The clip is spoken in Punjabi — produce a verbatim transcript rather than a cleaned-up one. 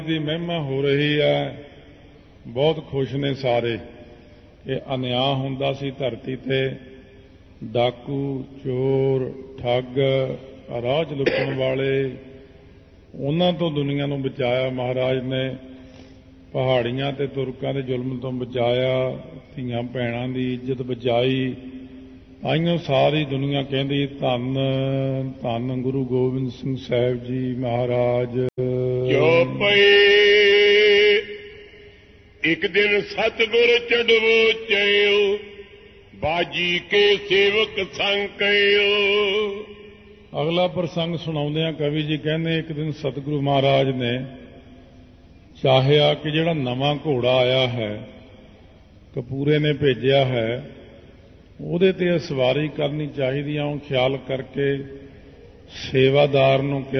ਦੀ ਮਹਿਮਾ ਹੋ ਰਹੀ ਹੈ। ਬਹੁਤ ਖੁਸ਼ ਨੇ ਸਾਰੇ ਕਿ ਅਨਿਆਂ ਹੁੰਦਾ ਸੀ ਧਰਤੀ ਤੇ, ਡਾਕੂ, ਚੋਰ, ਠੱਗ, ਰਾਜ ਲੁੱਟਣ ਵਾਲੇ, ਉਹਨਾਂ ਤੋਂ ਦੁਨੀਆ ਨੂੰ ਬਚਾਇਆ ਮਹਾਰਾਜ ਨੇ। ਪਹਾੜੀਆਂ ਤੇ ਤੁਰਕਾਂ ਦੇ ਜ਼ੁਲਮ ਤੋਂ ਬਚਾਇਆ, ਧੀਆਂ ਭੈਣਾਂ ਦੀ ਇੱਜ਼ਤ ਬਚਾਈ। ਆਈਓ ਸਾਰੀ ਦੁਨੀਆ ਕਹਿੰਦੀ ਧੰਨ ਧੰਨ ਗੁਰੂ ਗੋਬਿੰਦ ਸਿੰਘ ਸਾਹਿਬ ਜੀ ਮਹਾਰਾਜ। ਜੋ ਪਈ ਇੱਕ ਦਿਨ ਸਤਿਗੁਰ ਚੜਵੋ ਚਿਓ, ਬਾਜੀ ਕੇ ਸੇਵਕ ਸੰਗ ਕਇਓ। ਅਗਲਾ ਪ੍ਰਸੰਗ ਸੁਣਾਉਂਦੇ ਕਵੀ ਜੀ ਕਹਿੰਦੇ ਇੱਕ ਦਿਨ ਸਤਿਗੁਰੂ ਮਹਾਰਾਜ ਨੇ ਚਾਹਿਆ ਕਿ ਜਿਹੜਾ ਨਵਾਂ ਘੋੜਾ ਆਇਆ ਹੈ, ਕਪੂਰੇ ਨੇ ਭੇਜਿਆ ਹੈ, ਉਹਦੇ ਤੇ ਸਵਾਰੀ ਕਰਨੀ ਚਾਹੀਦੀ ਆ। ਉਹ ਖਿਆਲ ਕਰਕੇ ਸੇਵਾਦਾਰ ਨੂੰ